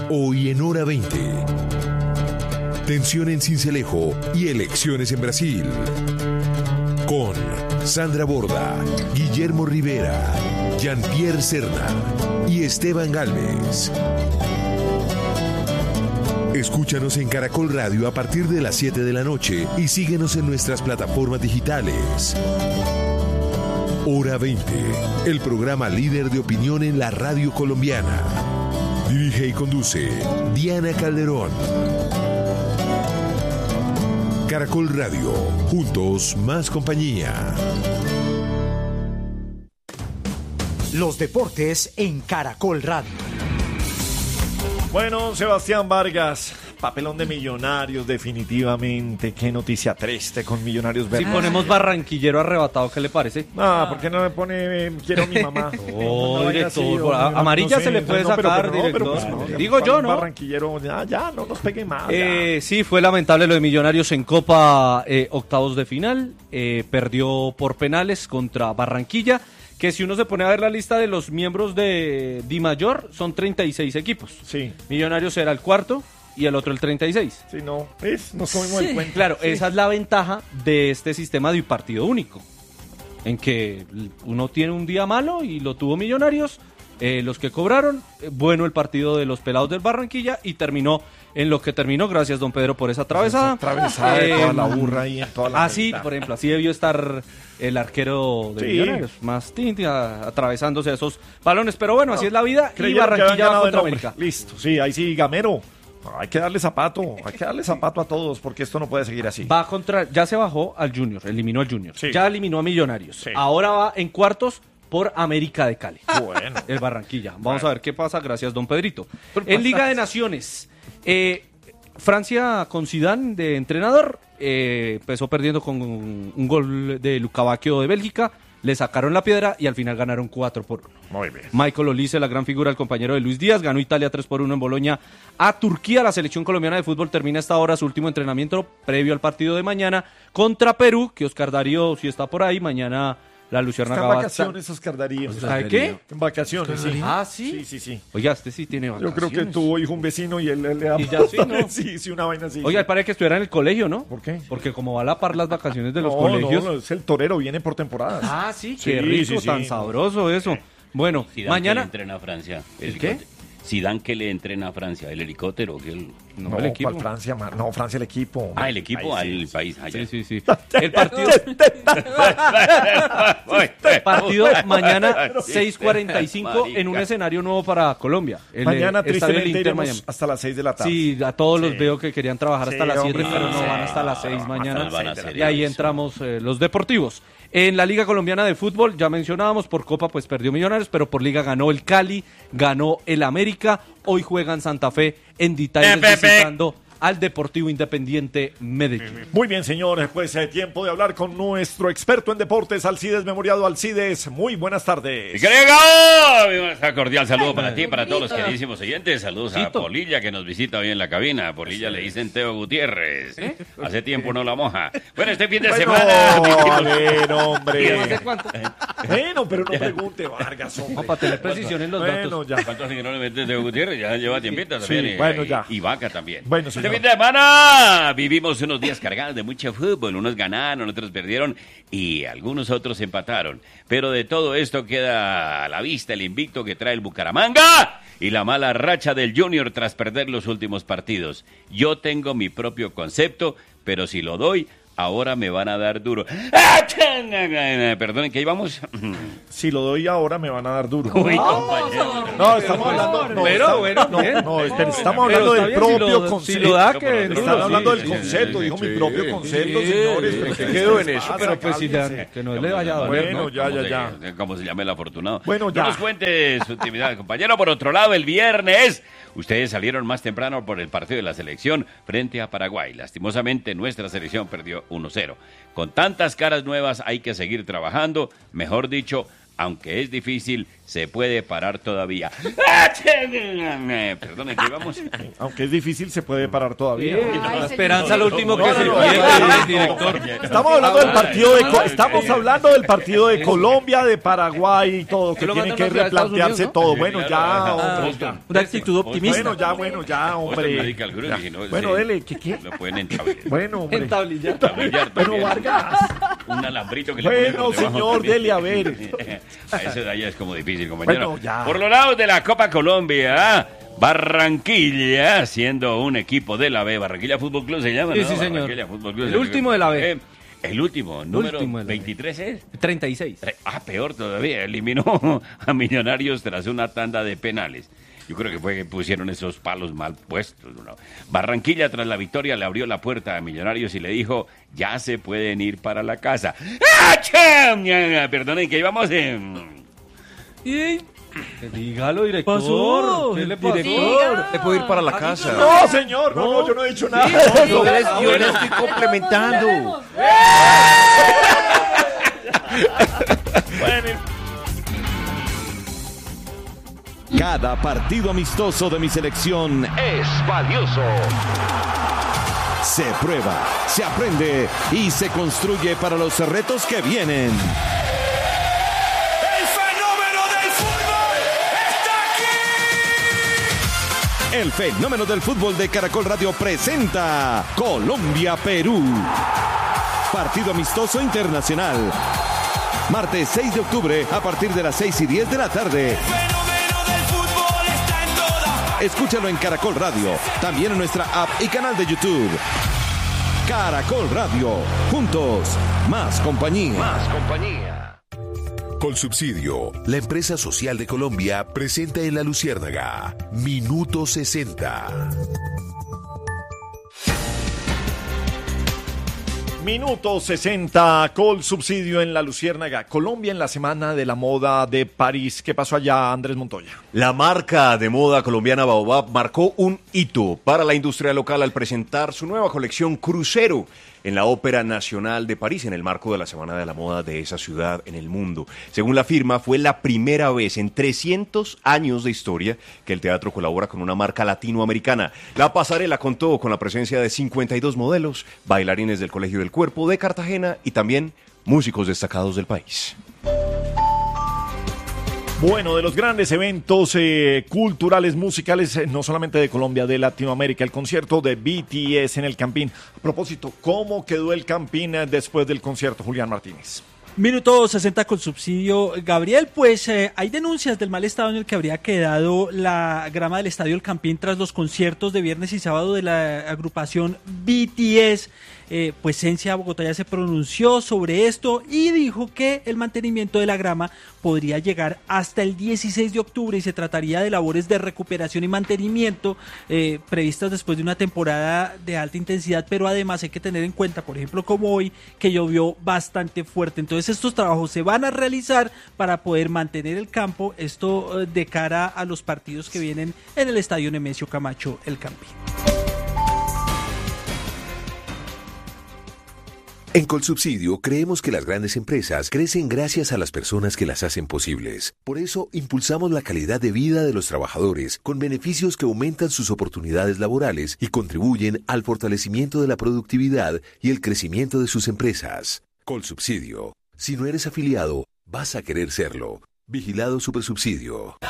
Hoy en Hora 20. Tensión en Sincelejo y elecciones en Brasil. Con Sandra Borda, Guillermo Rivera, Jean-Pierre Serna y Esteban Galvez. Escúchanos en Caracol Radio a partir de las 7 de la noche y síguenos en nuestras plataformas digitales. Hora 20, el programa líder de opinión en la radio colombiana. Dirige y conduce Diana Calderón. Caracol Radio, juntos más compañía. Los deportes en Caracol Radio. Bueno, Sebastián Vargas, papelón de Millonarios, definitivamente. Qué noticia triste con Millonarios Verdes. Si ponemos barranquillero arrebatado, ¿qué le parece? ¿Por qué no me pone quiero a mi mamá? Director, amarilla se le puede sacar, director. Digo yo, ¿no? Barranquillero, ya, no nos pegue más. Sí, fue lamentable lo de Millonarios en Copa, octavos de final. Perdió por penales contra Barranquilla. Que si uno se pone a ver la lista de los miembros de Di Mayor, son 36 equipos. Sí. Millonarios era el cuarto y el otro el 36. Sí, no, nos comimos el cuento. Claro, esa es la ventaja de este sistema de partido único, en que uno tiene un día malo y lo tuvo Millonarios, los que cobraron, bueno el partido de los pelados del Barranquilla y terminó en lo que terminó. Gracias, don Pedro, por esa atravesada. Atravesada de toda la burra ahí en toda la Así, por ejemplo, así debió estar el arquero de Millonarios, más atravesándose a esos balones. Pero bueno, así es la vida. Y Barranquilla va contra América. Listo, sí, ahí sí, Gamero. Hay que darle zapato a todos, porque esto no puede seguir así. Ya se bajó al Junior, eliminó al Junior. Sí. Ya eliminó a Millonarios. Sí. Ahora va en cuartos por América de Cali. Bueno. El Barranquilla. Vamos a ver qué pasa. Gracias, don Pedrito. En Liga de Naciones, Francia con Zidane de entrenador, empezó perdiendo con un gol de Lucavacchio de Bélgica, le sacaron la piedra y al final ganaron 4-1. Muy bien. Michael Olise, la gran figura, el compañero de Luis Díaz, ganó Italia 3-1 en Boloña a Turquía. La selección colombiana de fútbol termina esta hora su último entrenamiento previo al partido de mañana contra Perú, que Oscar Darío, si está por ahí, mañana la Luciérnaga Está en vacaciones, Oscar Darío. ¿Sabe qué? En vacaciones, sí. Ah, ¿sí? Sí. Oiga, este sí tiene vacaciones. Yo creo que tuvo hijo un vecino y él le da... Y ya sí, ¿no? Sí, una vaina así. Oiga, parece que estuviera en el colegio, ¿no? ¿Por qué? Porque como va a la par las vacaciones de los colegios... No, es el torero, viene por temporadas. Ah, sí, qué rico, tan sabroso eso. Bueno, Zidane mañana... que le entrena a Francia. ¿El qué? Zidane que le entrena a Francia, el helicóptero. No, el equipo. Francia, Francia el equipo. El equipo, el país. Sí. El partido... Partido mañana 6:45 en un escenario nuevo para Colombia. Mañana tristemente iremos hasta las 6 de la tarde. Sí, a todos los veo que querían trabajar hasta las 7, pero no van hasta las 6 mañana. Y ahí entramos los deportivos. En la Liga Colombiana de Fútbol, ya mencionábamos, por Copa pues perdió Millonarios, pero por Liga ganó el Cali, ganó el América. Hoy juegan Santa Fe en Ditaires visitando al Deportivo Independiente Medellín. Muy bien, señores, pues tiempo de hablar con nuestro experto en deportes, Alcides Memoriado. Alcides, muy buenas tardes. Un cordial saludo para ti, para todos los queridísimos oyentes. Saludos a Polilla, que nos visita hoy en la cabina. A Polilla le dicen Teo Gutiérrez. Hace tiempo no la moja. Bueno, este fin de semana... A ver, hombre. ¿Hace cuánto? Bueno, pero no pregunte, Vargas, hombre. No, para tener precisión en los datos. Ya. ¿Cuántos años no le mete Teo Gutiérrez? Ya lleva tiempito también. Sí, bueno, ya. Y Vaca también. Bueno, señor. Fin de semana vivimos unos días cargados de mucho fútbol, unos ganaron, otros perdieron y algunos otros empataron, pero de todo esto queda a la vista el invicto que trae el Bucaramanga y la mala racha del Junior tras perder los últimos partidos. Yo tengo mi propio concepto, pero si lo doy, ahora me van a dar duro. Perdonen, ¿qué íbamos? Si lo doy ahora me van a dar duro. Uy, compañero. No, estamos hablando... estamos hablando del propio concepto. Están hablando del concepto, dijo mi propio concepto, señores. Pero ¿qué quedó en eso? Pero pues si que no le vaya a doler, ¿no? Bueno, ya. ¿Cómo se llama el afortunado? Bueno, ya. No nos cuente su intimidad, compañero. Por otro lado, el viernes, ustedes salieron más temprano por el partido de la selección frente a Paraguay. Lastimosamente, nuestra selección perdió 1-0. Con tantas caras nuevas hay que seguir trabajando, mejor dicho, aunque es difícil, se puede parar todavía. Perdón, ¿qué vamos? Aunque es difícil, se puede parar todavía. La esperanza, lo último que se pierde, director. Estamos hablando del partido de Colombia, de Paraguay y todo, que tiene que replantearse todo. Bueno, ya, hombre. Una actitud optimista. Bueno, ya, hombre. Bueno, dele, ¿qué? Lo pueden entablillar. Bueno, hombre. Entablillar. Bueno, Vargas. Un alambrito que le ponen Bueno, por debajo señor, también. dele a ver. Eso de allá es como difícil, compañero. Bueno, ya. Por los lados de la Copa Colombia, Barranquilla, siendo un equipo de la B, Barranquilla Fútbol Club se llama, Sí, ¿no? sí, señor. Barranquilla Fútbol Club. El último de la B. El último, número Último de la B. 23 es. 36. Peor todavía, eliminó a Millonarios tras una tanda de penales. Yo creo que fue que pusieron esos palos mal puestos, ¿no? Barranquilla, tras la victoria, le abrió la puerta a Millonarios y le dijo, ya se pueden ir para la casa. Perdonen, que íbamos en... Dígalo, director. Pasó. ¿Qué le pasó? Director. ¿Le puedo ir para la casa? No, señor, no, yo no he dicho nada. Yo le estoy complementando. Cada partido amistoso de mi selección es valioso. Se prueba, se aprende y se construye para los retos que vienen. ¡El fenómeno del fútbol está aquí! El fenómeno del fútbol de Caracol Radio presenta Colombia-Perú. Partido amistoso internacional. Martes 6 de octubre a partir de las 6:10 de la tarde. Escúchalo en Caracol Radio, también en nuestra app y canal de YouTube. Caracol Radio, juntos, más compañía. Más compañía. Colsubsidio, la empresa social de Colombia, presenta en La Luciérnaga, Minuto 60. Minuto 60, Colsubsidio en La Luciérnaga. Colombia en la Semana de la Moda de París. ¿Qué pasó allá, Andrés Montoya? La marca de moda colombiana Baobab marcó un hito para la industria local al presentar su nueva colección Crucero en la Ópera Nacional de París, en el marco de la Semana de la Moda de esa ciudad en el mundo. Según la firma, fue la primera vez en 300 años de historia que el teatro colabora con una marca latinoamericana. La pasarela contó con la presencia de 52 modelos, bailarines del Colegio del Cuerpo de Cartagena y también músicos destacados del país. Bueno, de los grandes eventos culturales, musicales, no solamente de Colombia, de Latinoamérica, el concierto de BTS en el Campín. A propósito, ¿cómo quedó el Campín después del concierto, Julián Martínez? Minuto 60 con subsidio. Gabriel, pues hay denuncias del mal estado en el que habría quedado la grama del Estadio El Campín tras los conciertos de viernes y sábado de la agrupación BTS. Pues Ciencia Bogotá ya se pronunció sobre esto y dijo que el mantenimiento de la grama podría llegar hasta el 16 de octubre y se trataría de labores de recuperación y mantenimiento previstas después de una temporada de alta intensidad, pero además hay que tener en cuenta, por ejemplo, como hoy, que llovió bastante fuerte. Entonces estos trabajos se van a realizar para poder mantener el campo, esto de cara a los partidos que vienen en el Estadio Nemesio Camacho, El Campín. En Colsubsidio creemos que las grandes empresas crecen gracias a las personas que las hacen posibles. Por eso impulsamos la calidad de vida de los trabajadores con beneficios que aumentan sus oportunidades laborales y contribuyen al fortalecimiento de la productividad y el crecimiento de sus empresas. Colsubsidio. Si no eres afiliado, vas a querer serlo. Vigilado Supersubsidio.